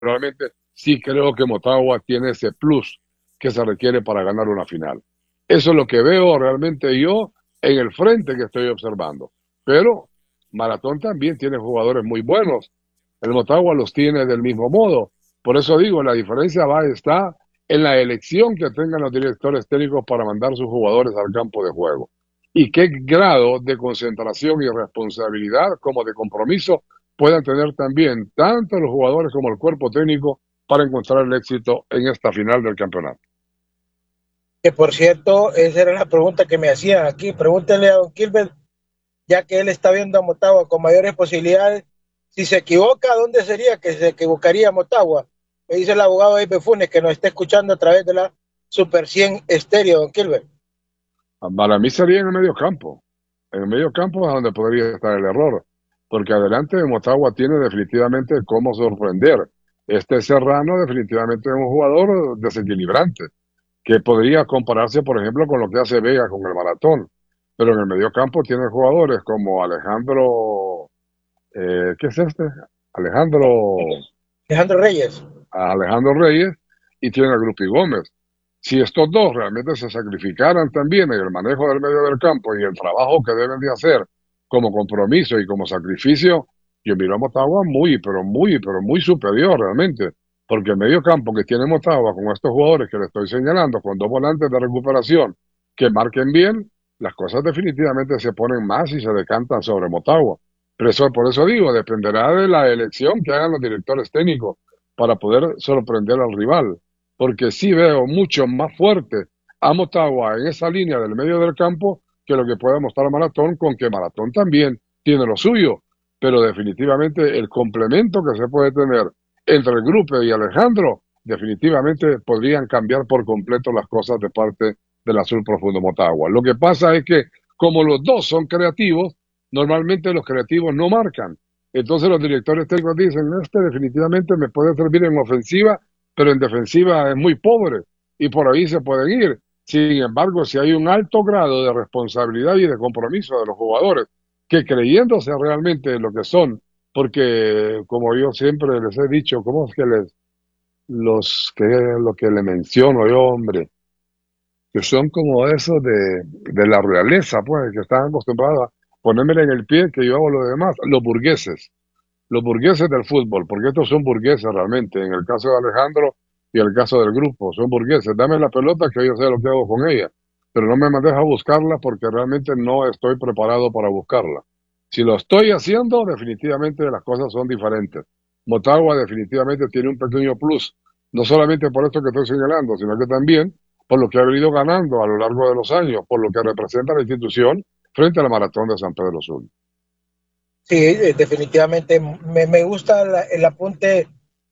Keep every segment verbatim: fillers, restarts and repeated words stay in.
realmente sí creo que Motagua tiene ese plus que se requiere para ganar una final. Eso es lo que veo realmente yo en el frente que estoy observando. Pero Maratón también tiene jugadores muy buenos. El Motagua los tiene del mismo modo. Por eso digo, la diferencia va a estar en la elección que tengan los directores técnicos para mandar sus jugadores al campo de juego. Y qué grado de concentración y responsabilidad como de compromiso puedan tener también tanto los jugadores como el cuerpo técnico para encontrar el éxito en esta final del campeonato. Que por cierto, esa era la pregunta que me hacían aquí. Pregúntenle a don Gilbert, ya que él está viendo a Motagua con mayores posibilidades, si se equivoca, ¿dónde sería que se equivocaría Motagua? Me dice el abogado Ibe Funes, que nos está escuchando a través de la Super cien Estéreo, don Gilbert. Para mí sería en el medio campo. En el medio campo es donde podría estar el error, porque adelante Motagua tiene definitivamente cómo sorprender. Este Serrano definitivamente es un jugador desequilibrante, que podría compararse, por ejemplo, con lo que hace Vega con el Maratón. Pero en el medio campo tiene jugadores como Alejandro, eh, ¿qué es este? Alejandro, Alejandro Reyes. Alejandro Reyes y tiene a Grupi Gómez. Si estos dos realmente se sacrificaran también en el manejo del medio del campo y el trabajo que deben de hacer como compromiso y como sacrificio, yo miro a Motagua muy, pero muy, pero muy superior realmente. Porque el medio campo que tiene Motagua con estos jugadores que le estoy señalando, con dos volantes de recuperación que marquen bien, las cosas definitivamente se ponen más y se decantan sobre Motagua. Pero eso, por eso digo, dependerá de la elección que hagan los directores técnicos para poder sorprender al rival porque sí veo mucho más fuerte a Motagua en esa línea del medio del campo que lo que puede mostrar Maratón, con que Maratón también tiene lo suyo, pero definitivamente el complemento que se puede tener entre el grupo y Alejandro, definitivamente podrían cambiar por completo las cosas de parte del azul profundo Motagua. Lo que pasa es que como los dos son creativos, normalmente los creativos no marcan. Entonces los directores técnicos dicen, este definitivamente me puede servir en ofensiva pero en defensiva es muy pobre y por ahí se pueden ir. Sin embargo, si hay un alto grado de responsabilidad y de compromiso de los jugadores, que creyéndose realmente lo que son, porque como yo siempre les he dicho, ¿cómo es que les, los que, lo que le menciono yo, hombre? Que son como esos de, de la realeza, pues, que están acostumbrados a ponérmela en el pie que yo hago lo demás, los burgueses los burgueses del fútbol, porque estos son burgueses realmente, en el caso de Alejandro y el caso del grupo, son burgueses. Dame la pelota que yo sé lo que hago con ella, pero no me mandes a buscarla porque realmente no estoy preparado para buscarla. Si lo estoy haciendo, definitivamente las cosas son diferentes. Motagua definitivamente tiene un pequeño plus, no solamente por esto que estoy señalando, sino que también por lo que ha venido ganando a lo largo de los años, por lo que representa la institución frente a la Maratón de San Pedro Sula. Sí, eh, definitivamente me, me gusta la, el apunte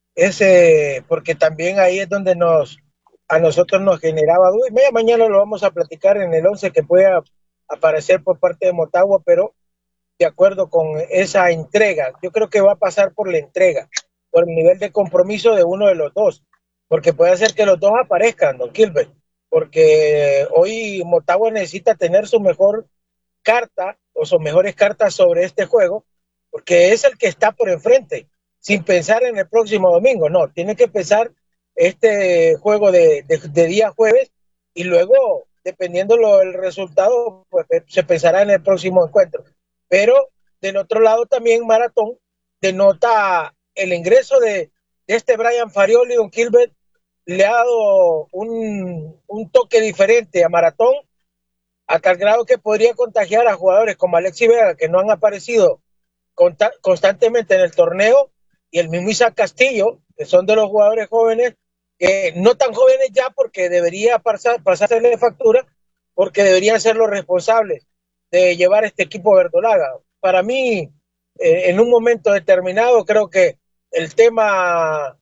ese, porque también ahí es donde nos, a nosotros nos generaba dudas. Media mañana lo vamos a platicar en el once que pueda aparecer por parte de Motagua, pero de acuerdo con esa entrega, yo creo que va a pasar por la entrega, por el nivel de compromiso de uno de los dos, porque puede ser que los dos aparezcan, don Gilbert, porque hoy Motagua necesita tener su mejor carta o sus mejores cartas sobre este juego, porque es el que está por enfrente, sin pensar en el próximo domingo, no, tiene que pensar este juego de, de, de día jueves y luego, dependiendo del resultado, pues se pensará en el próximo encuentro. Pero del otro lado también Maratón denota el ingreso de, de este Brian Farioli, don Gilbert, le ha dado un, un toque diferente a Maratón a tal grado que podría contagiar a jugadores como Alexis Vega, que no han aparecido constantemente en el torneo, y el mismo Isaac Castillo, que son de los jugadores jóvenes, eh, no tan jóvenes ya porque debería pasar, pasarle factura, porque deberían ser los responsables de llevar este equipo verdolaga. Para mí, eh, en un momento determinado, creo que el tema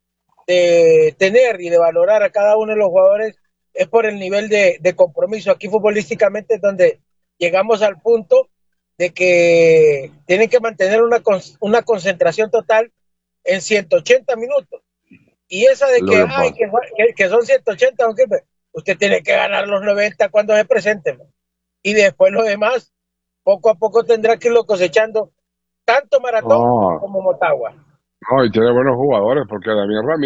de tener y de valorar a cada uno de los jugadores es por el nivel de, de compromiso. Aquí futbolísticamente es donde llegamos al punto de que tienen que mantener una, una concentración total en ciento ochenta minutos. Y esa de Lo que, que ay, pasa. que, que, que son ciento ochenta, aunque usted tiene que ganar los noventa cuando se presente. Y después lo demás, poco a poco tendrá que irlo cosechando, tanto Maratón Ah, como Motagua. No, y tiene buenos jugadores, porque Damián Ramírez